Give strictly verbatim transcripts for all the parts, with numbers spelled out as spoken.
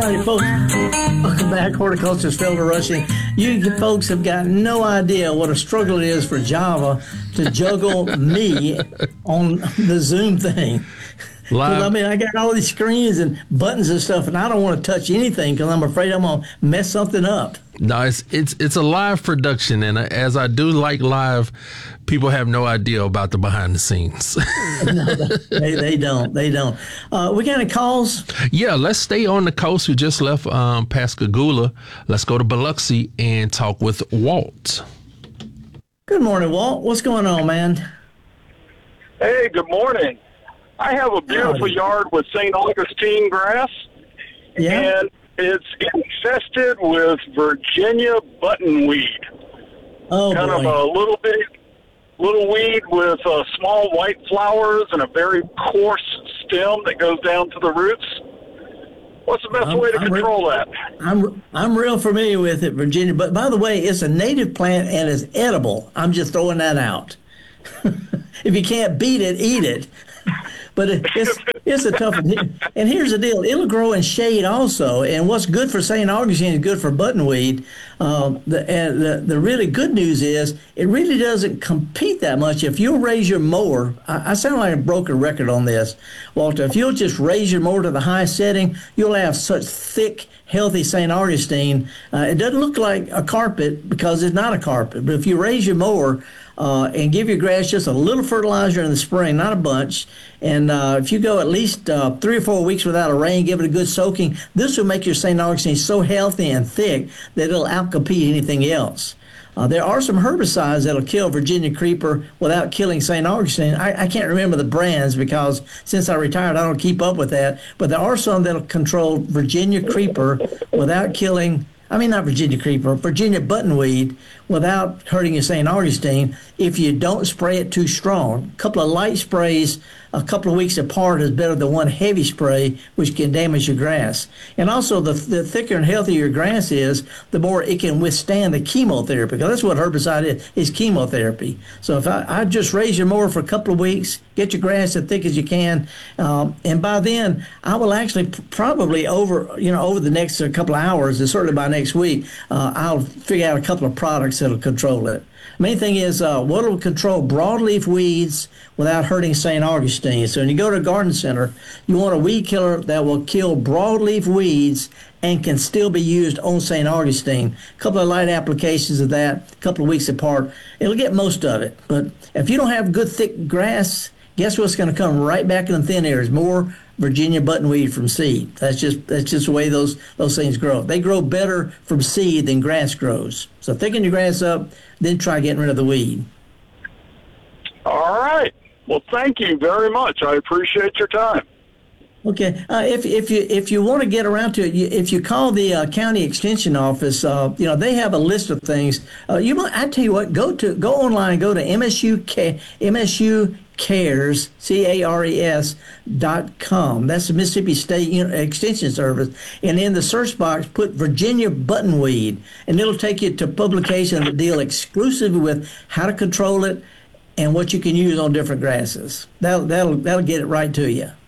Howdy, folks. Welcome back. Horticulturist Felder Rushing. You folks have got no idea what a struggle it is for Java to juggle me on the Zoom thing. Live. I mean, I got all these screens and buttons and stuff, and I don't want to touch anything because I'm afraid I'm going to mess something up. No, it's, it's it's a live production, and as I do like live, people have no idea about the behind the scenes. No, they, they don't. They don't. Uh, we got any calls? Yeah, let's stay on the coast. We just left um, Pascagoula. Let's go to Biloxi and talk with Walt. Good morning, Walt. What's going on, man? Hey, good morning. I have a beautiful Howdy. yard with Saint Augustine grass, Yeah. and it's infested with Virginia buttonweed. Oh, kind boy. of a little bit, little weed with uh, small white flowers and a very coarse stem that goes down to the roots. What's the best I'm- way to I'm re- control that? I'm I'm real familiar with it, Virginia. But by the way, it's a native plant and it's edible. I'm just throwing that out. If you can't beat it, eat it. But it, it's it's a tough one. And here's the deal: it'll grow in shade also. And what's good for Saint Augustine is good for buttonweed. Um, the, and the the really good news is it really doesn't compete that much. If you'll raise your mower, I, I sound like a broken record on this, Walter. If you'll just raise your mower to the highest setting, you'll have such thick, healthy Saint Augustine. Uh, it doesn't look like a carpet because it's not a carpet. But if you raise your mower uh, and give your grass just a little fertilizer in the spring, not a bunch, and uh, if you go at least uh, three or four weeks without a rain, give it a good soaking, this will make your Saint Augustine so healthy and thick that it'll outcompete anything else. Uh, there are some herbicides that'll kill Virginia creeper without killing Saint Augustine. I, I can't remember the brands because since I retired, I don't keep up with that. But there are some that'll control Virginia creeper without killing, I mean, not Virginia creeper, Virginia buttonweed without hurting your Saint Augustine if you don't spray it too strong. A couple of light sprays a couple of weeks apart is better than one heavy spray, which can damage your grass. And also, the, the thicker and healthier your grass is, the more it can withstand the chemotherapy, because that's what herbicide is, is chemotherapy. So if I, I just raise your mower for a couple of weeks, get your grass as thick as you can, um, and by then, I will actually p- probably over, you know, over the next uh, couple of hours, and certainly by next week, uh, I'll figure out a couple of products that'll control it. Main thing is uh, what will control broadleaf weeds without hurting Saint Augustine. So when you go to a garden center, you want a weed killer that will kill broadleaf weeds and can still be used on Saint Augustine. A couple of light applications of that, a couple of weeks apart, it'll get most of it. But if you don't have good thick grass, guess what's going to come right back in the thin areas? More Virginia buttonweed from seed. That's just that's just the way those those things grow. They grow better from seed than grass grows. So thicken your grass up, then try getting rid of the weed. All right. Well, thank you very much. I appreciate your time. Okay. Uh, if if you if you want to get around to it, you, if you call the uh, county extension office, uh, you know they have a list of things. Uh, you might. I tell you what. Go to go online. Go to M S U K M S U cares C A R E S dot com. That's the Mississippi State Extension Service. And in the search box, put Virginia buttonweed, and it'll take you to publications that deal exclusively with how to control it and what you can use on different grasses. That'll that'll that'll get it right to you.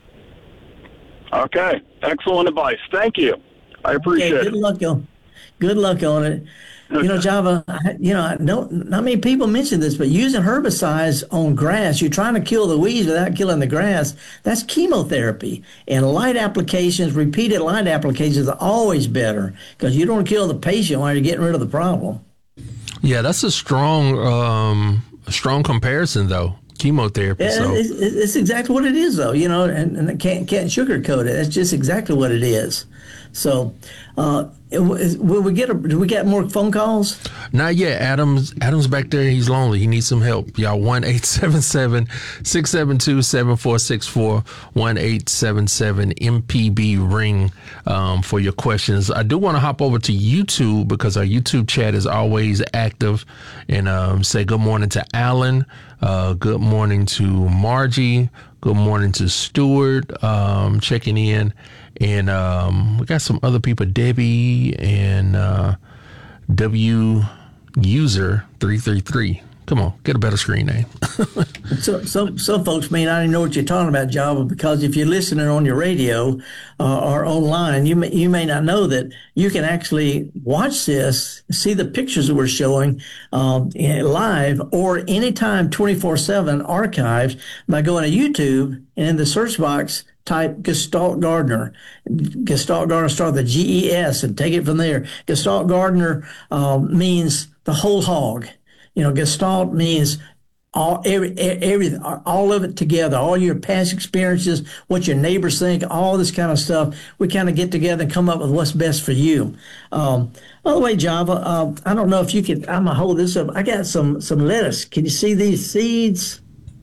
Okay. Excellent advice. Thank you. I appreciate okay, good it. luck on, good luck on it. You know, Java, I- you know, I don't, not many people mention this, but using herbicides on grass, you're trying to kill the weeds without killing the grass. That's chemotherapy. And light applications, repeated light applications are always better because you don't kill the patient while you're getting rid of the problem. Yeah, that's a strong, um, a strong comparison, though. Chemotherapy. Yeah, So it's, it's exactly what it is, though, you know, and, and I can't, can't sugarcoat it. That's just exactly what it is. So, uh, will we get a, do we get more phone calls? not yet. Adam's Adam's back there. He's lonely. He needs some help. Y'all, one eight seven seven six seven two seven four six four, one eight seven seven M P B ring um, for your questions. I do want to hop over to YouTube because our YouTube chat is always active, and um, say good morning to Alan. Uh, good morning to Margie. Good morning to Stuart, um, checking in. And um, we got some other people, Debbie and uh, W User three three three. Come on, get a better screen name. So, some some folks may not even know what you're talking about, Java, because if you're listening on your radio uh, or online, you may, you may not know that you can actually watch this, see the pictures that we're showing um, live, or anytime twenty-four seven archives by going to YouTube and in the search box type Gestalt Gardener. Gestalt Gardener, start with the G E S and take it from there. Gestalt Gardener uh, means the whole hog. You know, Gestalt means all every every all of it together, all your past experiences, what your neighbors think, all this kind of stuff. We kind of get together and come up with what's best for you. Um, by the way, Java, uh, I don't know if you can. I'm gonna hold this up. I got some some lettuce. Can you see these seeds?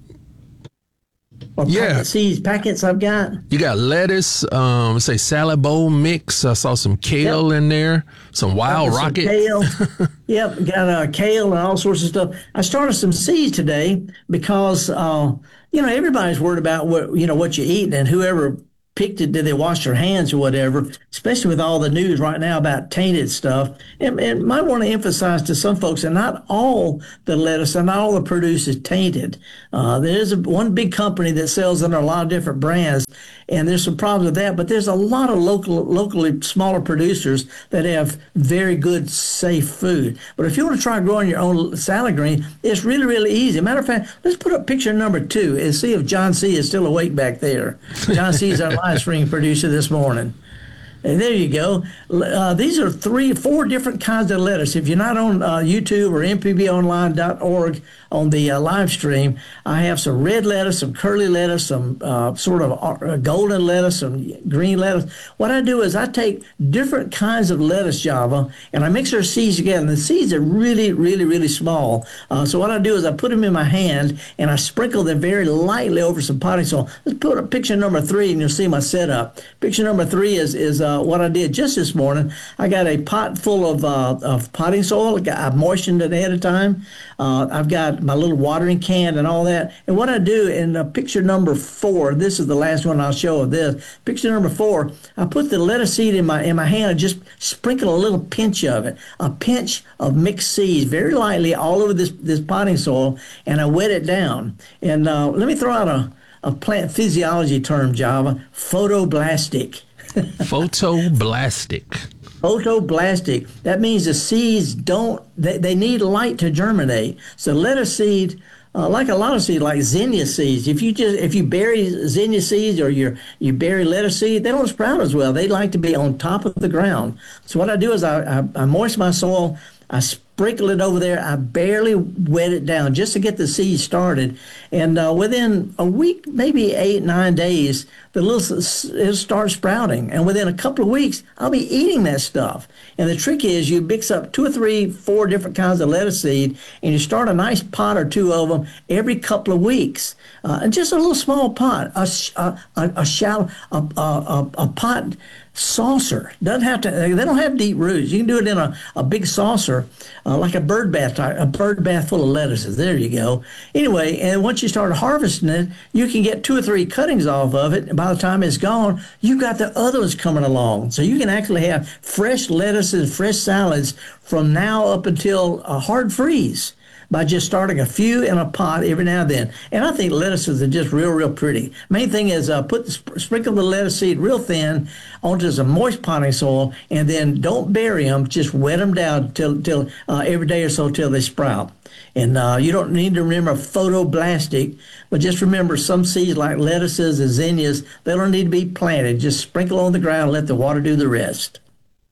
Or Yeah. packet seeds packets I've got. You got lettuce, um, let's say salad bowl mix. I saw some kale Yep. in there, some wild Some rocket. kale. Yep, got uh, kale and all sorts of stuff. I started some seeds today because uh, you know everybody's worried about what you know what you eat, and whoever picked it, did they wash their hands or whatever? Especially with all the news right now about tainted stuff. And, and might want to emphasize to some folks that not all the lettuce and not all the produce is tainted. Uh, there is a, one big company that sells under a lot of different brands, and there's some problems with that. But there's a lot of local, locally smaller producers that have very good, safe food. But if you want to try growing your own salad green, it's really, really easy. Matter of fact, let's put up picture number two and see if John C. is still awake back there. John C. is our live stream producer this morning. And there you go. Uh, these are three, four different kinds of lettuce. If you're not on uh, YouTube or m p b online dot org on the uh, live stream, I have some red lettuce, some curly lettuce, some uh, sort of uh, golden lettuce, some green lettuce. What I do is I take different kinds of lettuce, Java, and I mix their seeds together. And the seeds are really, really, really small. Uh, so what I do is I put them in my hand and I sprinkle them very lightly over some potting soil. Let's put up picture number three, and you'll see my setup. Picture number three is is uh, what I did just this morning. I got a pot full of uh, of potting soil. I moistened it ahead of time. Uh, I've got my little watering can and all that. And what I do in uh, picture number four, this is the last one I'll show of this. Picture number four, I put the lettuce seed in my in my hand and just sprinkle a little pinch of it, a pinch of mixed seeds, very lightly all over this this potting soil, and I wet it down. And uh, let me throw out a a plant physiology term, Java, photoblastic. Photoblastic. Photoblastic. That means the seeds don't, they, they need light to germinate. So lettuce seed, uh, like a lot of seeds, like zinnia seeds, if you just if you bury zinnia seeds or you you bury lettuce seed, they don't sprout as well. They like to be on top of the ground. So what I do is I, I, I moisten my soil, I sprinkle it over there. I barely wet it down just to get the seeds started. And uh, within a week, maybe eight, nine days, the little it'll start sprouting. And within a couple of weeks, I'll be eating that stuff. And the trick is you mix up two or three, four different kinds of lettuce seed, and you start a nice pot or two of them every couple of weeks. Uh, and just a little small pot, a, a, a, a shallow, a, a, a, a pot saucer. Doesn't have to. They don't have deep roots. You can do it in a, a big saucer, uh, like a bird bath type, a bird bath full of lettuces. There you go. Anyway, and once you start harvesting it, you can get two or three cuttings off of it. And by the time it's gone, you've got the other ones coming along. So you can actually have fresh lettuces, fresh salads from now up until a hard freeze, by just starting a few in a pot every now and then. And I think lettuces are just real, real pretty. Main thing is uh, put the, sprinkle the lettuce seed real thin onto some moist potting soil, and then don't bury them. Just wet them down till, till uh, every day or so till they sprout. And uh, you don't need to remember photoblastic, but just remember some seeds like lettuces and zinnias, they don't need to be planted. Just sprinkle on the ground and let the water do the rest.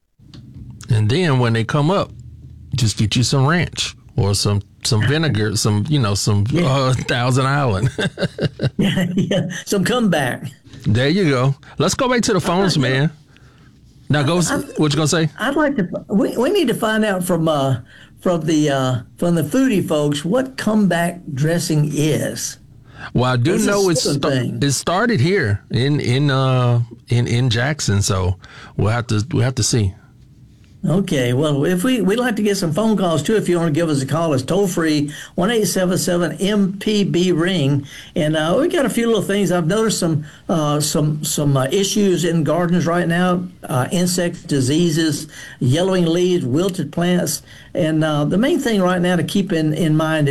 And then when they come up, just get you some ranch or some some vinegar, some, you know, some Yeah. uh, Thousand Island. yeah, yeah, some comeback. There you go. Let's go back to the phones, man. Now, go. What you gonna say? I'd like to. We, we need to find out from uh from the uh from the foodie folks what comeback dressing is. Well, I do It's a know it's southern sta- thing. it started here in in uh in in Jackson, so we'll have to we'll have to see. Okay, well, if we we'd like to get some phone calls too. If you want to give us a call, it's toll free one eight seven seven M P B ring, and uh, we got a few little things. I've noticed some uh, some some uh, issues in gardens right now: uh, insects, diseases, yellowing leaves, wilted plants, and uh, the main thing right now to keep in in mind is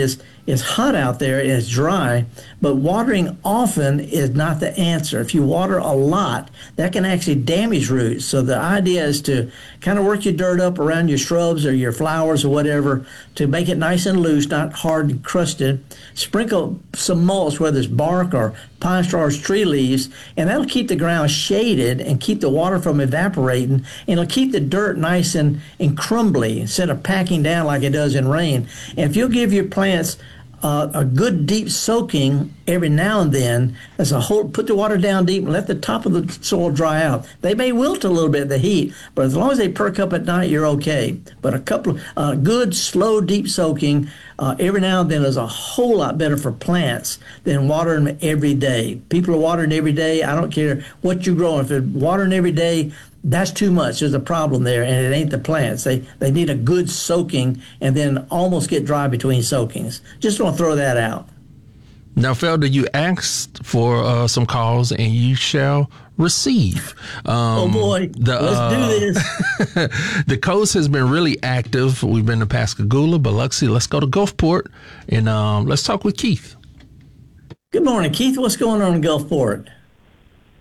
it's hot out there and it's dry, but watering often is not the answer. If you water a lot, that can actually damage roots. So the idea is to kind of work your dirt up around your shrubs or your flowers or whatever to make it nice and loose, not hard and crusted. Sprinkle some mulch, whether it's bark or pine straws, tree leaves, and that'll keep the ground shaded and keep the water from evaporating, and it'll keep the dirt nice and, and crumbly instead of packing down like it does in rain. And if you'll give your plants uh, a good deep soaking every now and then, as a whole, put the water down deep and let the top of the soil dry out. They may wilt a little bit in the heat, but as long as they perk up at night, you're okay. But a couple of uh, good, slow, deep soaking uh, every now and then is a whole lot better for plants than watering them every day. People are watering every day. I don't care what you grow. If they're watering every day, that's too much. There's a problem there, and it ain't the plants. They they need a good soaking and then almost get dry between soakings. Just want to throw that out. Now, Felder, you asked for uh, some calls, and you shall receive. Um, oh, boy. The, Let's uh, do this. The coast has been really active. We've been to Pascagoula, Biloxi. Let's go to Gulfport, and um, let's talk with Keith. Good morning, Keith. What's going on in Gulfport?